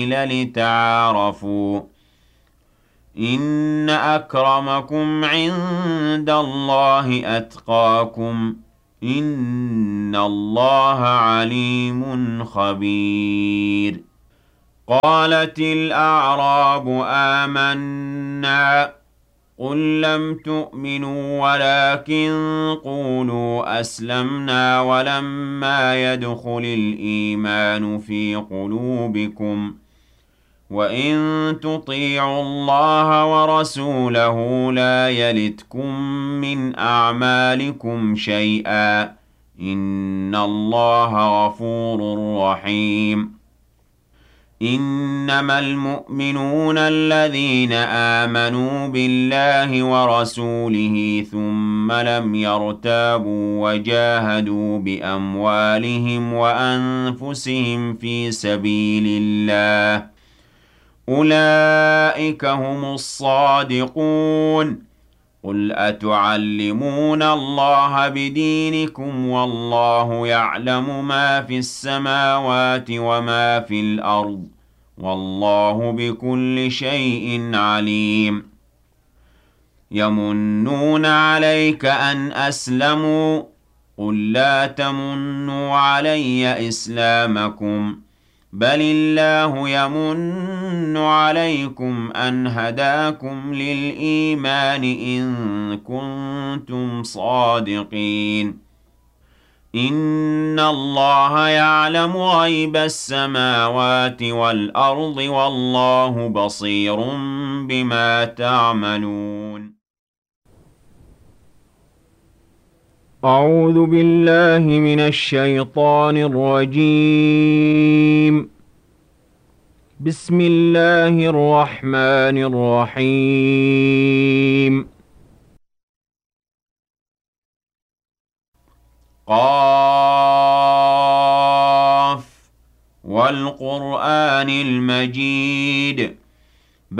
لتعارفوا إن أكرمكم عند الله أتقاكم إن الله عليم خبير قالت الأعراب آمنا قل لم تؤمنوا ولكن قولوا أسلمنا ولما يدخل الإيمان في قلوبكم وإن تطيعوا الله ورسوله لا يلتكم من أعمالكم شيئا إن الله غفور رحيم إنما المؤمنون الذين آمنوا بالله ورسوله ثم لم يرتابوا وجاهدوا بأموالهم وأنفسهم في سبيل الله أولئك هم الصادقون قل أتعلمون الله بدينكم والله يعلم ما في السماوات وما في الأرض والله بكل شيء عليم يمنون عليك أن أسلموا قل لا تمنوا علي إسلامكم بل الله يمن عليكم أن هداكم للإيمان إن كنتم صادقين إن الله يعلم غيب السماوات والأرض والله بصير بما تعملون أعوذ بالله من الشيطان الرجيم بسم الله الرحمن الرحيم قاف والقرآن المجيد